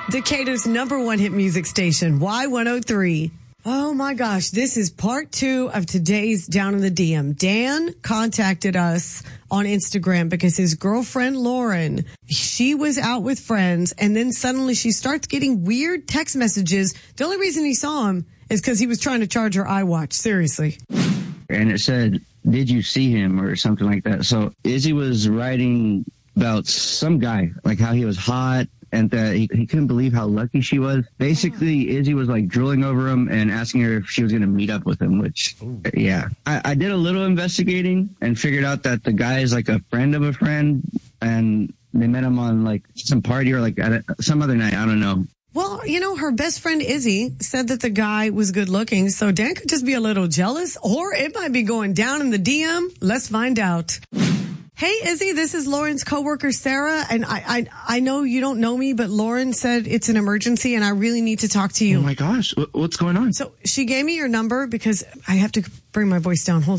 Decatur's #1 hit music station, Y103. Oh my gosh, this is part 2 of today's Down in the DM. Dan contacted us on Instagram because his girlfriend Lauren, she was out with friends, and then suddenly she starts getting weird text messages. The only reason he saw him is because he was trying to charge her iWatch. Seriously. And it said, "Did you see him?" or something like that. So Izzy was writing about some guy, like how he was hot, and that he couldn't believe how lucky she was. Basically, Izzy was like drooling over him and asking her if she was going to meet up with him, which, yeah. I did a little investigating and figured out that the guy is like a friend of a friend, and they met him on like some party or like at some other night. I don't know. Well, you know, her best friend Izzy said that the guy was good looking, so Dan could just be a little jealous, or it might be going down in the DM. Let's find out. Hey, Izzy, this is Lauren's coworker, Sarah, and I know you don't know me, but Lauren said it's an emergency and I really need to talk to you. Oh my gosh, what's going on? So she gave me your number because I have to bring my voice down. Hold